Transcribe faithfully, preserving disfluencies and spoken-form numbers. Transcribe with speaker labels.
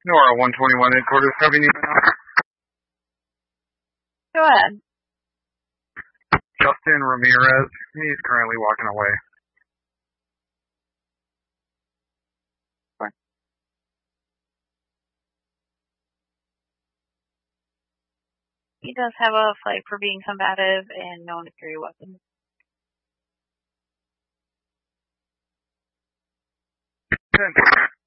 Speaker 1: Nora one twenty-one headquarters, copy you now.
Speaker 2: Go ahead.
Speaker 1: Justin Ramirez, he's currently walking away.
Speaker 2: He does have a flag for being combative and known to carry weapons.
Speaker 1: ten